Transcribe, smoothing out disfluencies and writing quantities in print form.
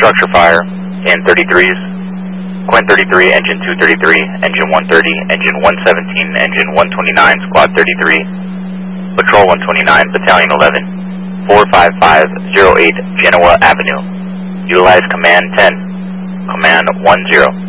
structure fire in 33s. Quint 33, engine 233, engine 130, engine 117, engine 129, squad 33, patrol 129, battalion 11, 45508 Genoa Avenue. Utilize command 10, command 10.